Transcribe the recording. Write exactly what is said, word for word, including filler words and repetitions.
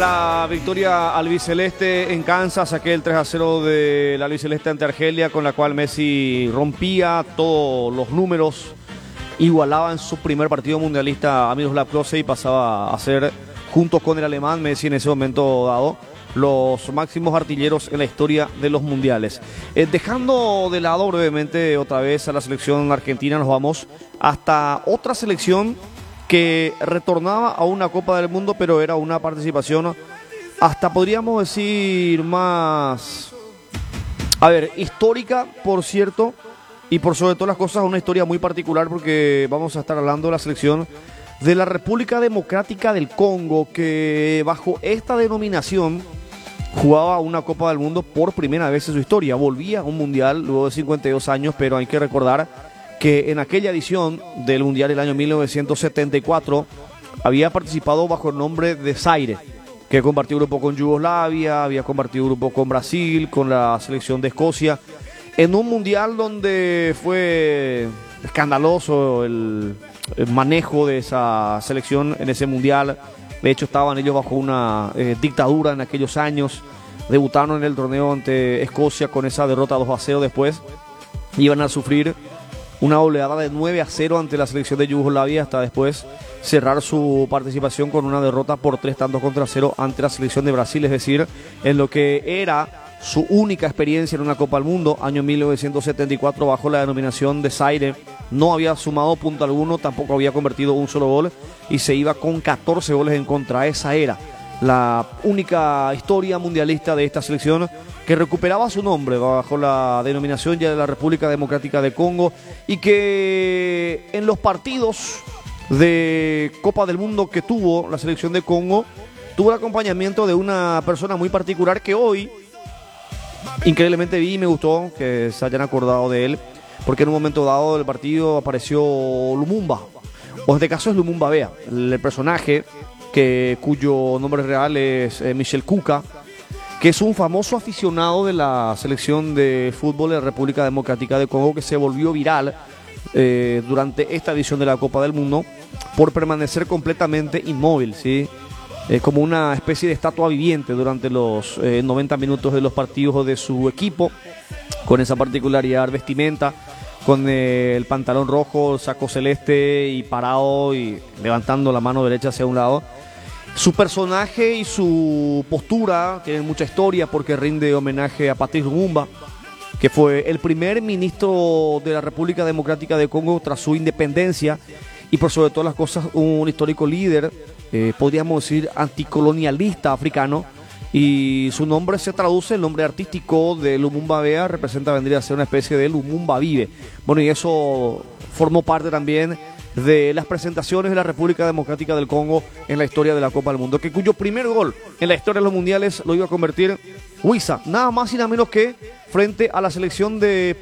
la victoria albiceleste en Kansas, aquel tres a cero de la albiceleste ante Argelia, con la cual Messi rompía todos los números, igualaba en su primer partido mundialista a Miroslav Klose y pasaba a ser, junto con el alemán Messi en ese momento dado, los máximos artilleros en la historia de los mundiales. Eh, dejando de lado brevemente otra vez a la selección argentina, nos vamos hasta otra selección que retornaba a una Copa del Mundo, pero era una participación hasta podríamos decir más, a ver, histórica, por cierto, y por sobre todas las cosas una historia muy particular, porque vamos a estar hablando de la selección de la República Democrática del Congo, que bajo esta denominación jugaba una Copa del Mundo por primera vez en su historia. Volvía a un mundial luego de cincuenta y dos años, pero hay que recordar que en aquella edición del mundial del año mil novecientos setenta y cuatro había participado bajo el nombre de Zaire, que compartió grupo con Yugoslavia, había compartido grupo con Brasil, con la selección de Escocia, en un mundial donde fue escandaloso el, el manejo de esa selección en ese mundial. De hecho, estaban ellos bajo una eh, dictadura en aquellos años. Debutaron en el torneo ante Escocia con esa derrota dos a cero. Después iban a sufrir una oleada de nueve a cero ante la selección de Yugoslavia, hasta después cerrar su participación con una derrota por tres tantos contra cero ante la selección de Brasil. Es decir, en lo que era su única experiencia en una Copa del Mundo, año mil novecientos setenta y cuatro, bajo la denominación de Zaire. No había sumado punto alguno, tampoco había convertido un solo gol y se iba con catorce goles en contra. Esa era la única historia mundialista de esta selección, que recuperaba su nombre bajo la denominación ya de la República Democrática de Congo, y que en los partidos de Copa del Mundo que tuvo la selección de Congo tuvo el acompañamiento de una persona muy particular que hoy increíblemente vi y me gustó que se hayan acordado de él, porque en un momento dado del partido apareció Lumumba, o en este caso es Lumumba Bea, el personaje que, cuyo nombre real es eh, Michel Kuka, que es un famoso aficionado de la selección de fútbol de la República Democrática de Congo, que se volvió viral eh, durante esta edición de la Copa del Mundo por permanecer completamente inmóvil, ¿sí? Eh, como una especie de estatua viviente durante los eh, noventa minutos de los partidos de su equipo, con esa particularidad vestimenta, con eh, el pantalón rojo, el saco celeste y parado y levantando la mano derecha hacia un lado. Su personaje y su postura tienen mucha historia, porque rinde homenaje a Patrice Lumumba, que fue el primer ministro de la República Democrática de Congo tras su independencia, y por sobre todas las cosas un histórico líder, eh, podríamos decir anticolonialista africano, y su nombre se traduce, el nombre artístico de Lumumba Bea representa, vendría a ser una especie de Lumumba vive. Bueno, y eso formó parte también de las presentaciones de la República Democrática del Congo en la historia de la Copa del Mundo, que cuyo primer gol en la historia de los mundiales lo iba a convertir Wissa, nada más y nada menos que frente a la selección de